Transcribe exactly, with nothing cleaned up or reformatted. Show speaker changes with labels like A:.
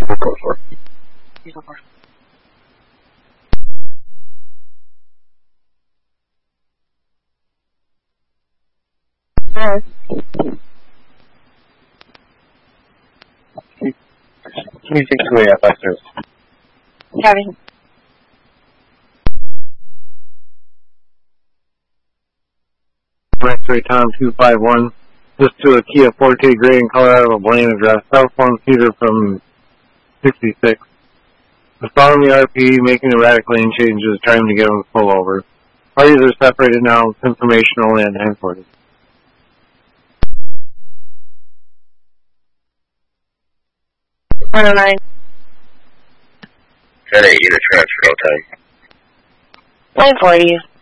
A: Go for it.
B: You go for it. Alright.
A: twenty-six two A F X two.
B: Copy.
C: X-ray Tom two five one. Just to a Kia Forte gray in Colorado, Blaine address, South Form Cedar from sixty-six. Was following the R P, making erratic lane changes, trying to get him to pull over. Parties are separated now, it's informational and hand-ported.
B: one oh nine.
A: ten eight, unit transfer, no time.
B: nine forty.